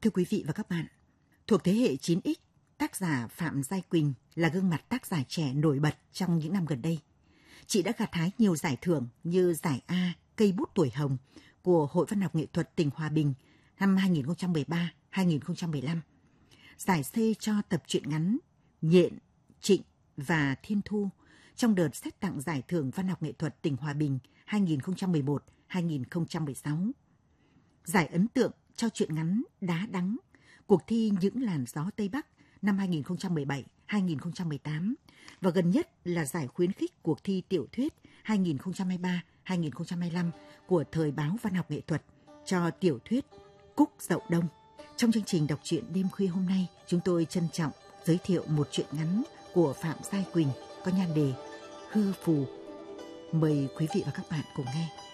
Thưa quý vị và các bạn, thuộc thế hệ 9X, tác giả Phạm Giai Quỳnh là gương mặt tác giả trẻ nổi bật trong những năm gần đây. Chị đã gặt hái nhiều giải thưởng như giải A Cây bút tuổi hồng của Hội Văn học nghệ thuật tỉnh Hòa Bình năm 2013-2015, giải C cho tập truyện ngắn Nhện, Trịnh và Thiên Thu trong đợt xét tặng giải thưởng Văn học nghệ thuật tỉnh Hòa Bình 2011-2016, giải ấn tượng cho truyện ngắn Đá Đắng, cuộc thi Những làn gió Tây Bắc năm 2017-2018 và gần nhất là giải khuyến khích cuộc thi tiểu thuyết 2023-2025 của Thời báo Văn học nghệ thuật cho tiểu thuyết Cúc Dậu Đông. Trong chương trình đọc truyện đêm khuya hôm nay, chúng tôi trân trọng giới thiệu một truyện ngắn của Phạm Giai Quỳnh có nhan đề Hư Phù. Mời quý vị và các bạn cùng nghe.